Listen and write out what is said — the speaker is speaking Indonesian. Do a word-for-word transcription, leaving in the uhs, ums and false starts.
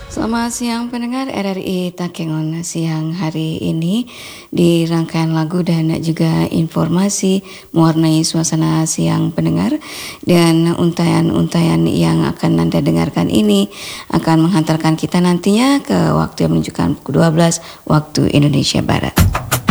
Selamat siang pendengar R R I Takengon. Siang hari ini di rangkaian lagu dan juga informasi mewarnai suasana siang pendengar, dan untayan-untayan yang akan Anda dengarkan ini akan menghantarkan kita nantinya ke waktu yang menunjukkan pukul dua belas waktu Indonesia Barat.